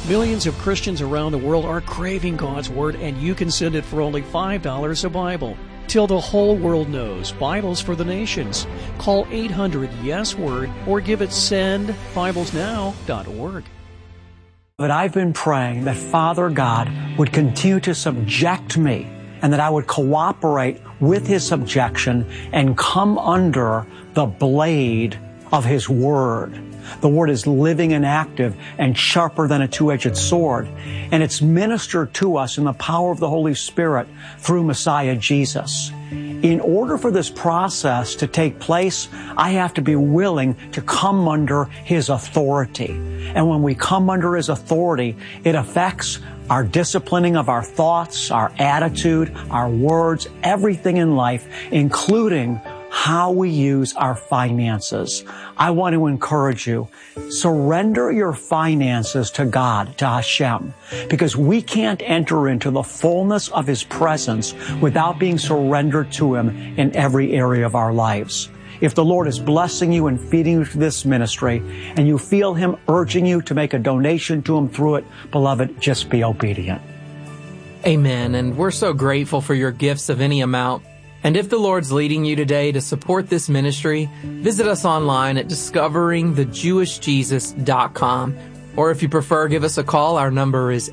Millions of Christians around the world are craving God's Word, and you can send it for only $5 a Bible. Till the whole world knows, Bibles for the Nations. Call 800-YES-WORD or give it sendbiblesnow.org. But I've been praying that Father God would continue to subject me and that I would cooperate with His subjection and come under the blade of His Word. The Word is living and active and sharper than a two-edged sword. And it's ministered to us in the power of the Holy Spirit through Messiah Jesus. In order for this process to take place, I have to be willing to come under His authority. And when we come under His authority, it affects our disciplining of our thoughts, our attitude, our words, everything in life, including how we use our finances. I want to encourage you, surrender your finances to God, to Hashem, because we can't enter into the fullness of His presence without being surrendered to Him in every area of our lives. If the Lord is blessing you and feeding you through this ministry, and you feel Him urging you to make a donation to Him through it, beloved, just be obedient. Amen. And we're so grateful for your gifts of any amount. And if the Lord's leading you today to support this ministry, visit us online at discoveringthejewishjesus.com. Or if you prefer, give us a call. Our number is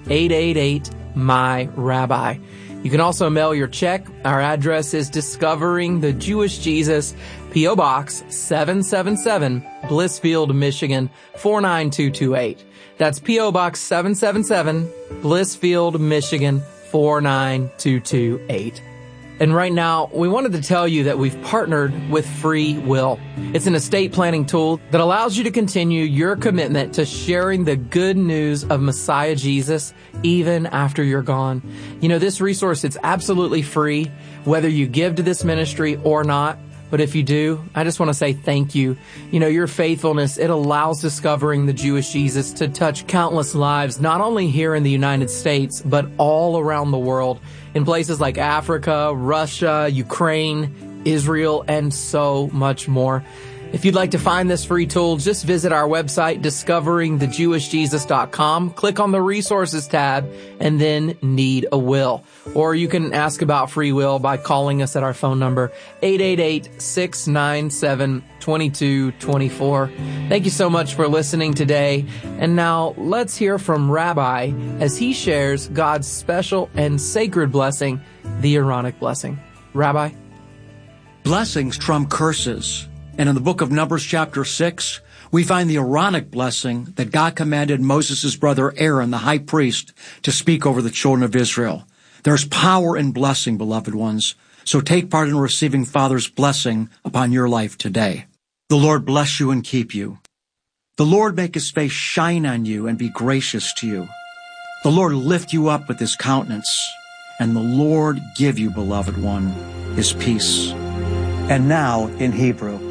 888-MY-RABBI. You can also mail your check. Our address is Discovering the Jewish Jesus, P.O. Box 777, Blissfield, Michigan 49228. That's P.O. Box 777, Blissfield, Michigan 49228. And right now, we wanted to tell you that we've partnered with Free Will. It's an estate planning tool that allows you to continue your commitment to sharing the good news of Messiah Jesus even after you're gone. You know, this resource, it's absolutely free, whether you give to this ministry or not. But if you do, I just want to say thank you. You know, your faithfulness, it allows Discovering the Jewish Jesus to touch countless lives, not only here in the United States, but all around the world, in places like Africa, Russia, Ukraine, Israel, and so much more. If you'd like to find this free tool, just visit our website, discoveringthejewishjesus.com, click on the Resources tab, and then Need a Will. Or you can ask about Free Will by calling us at our phone number, 888-697-2224. Thank you so much for listening today. And now let's hear from Rabbi as he shares God's special and sacred blessing, the Aaronic blessing. Rabbi? Blessings trump curses. And in the book of Numbers chapter 6, we find the Aaronic blessing that God commanded Moses' brother Aaron, the high priest, to speak over the children of Israel. There's power in blessing, beloved ones. So take part in receiving Father's blessing upon your life today. The Lord bless you and keep you. The Lord make His face shine on you and be gracious to you. The Lord lift you up with His countenance. And the Lord give you, beloved one, His peace. And now in Hebrew.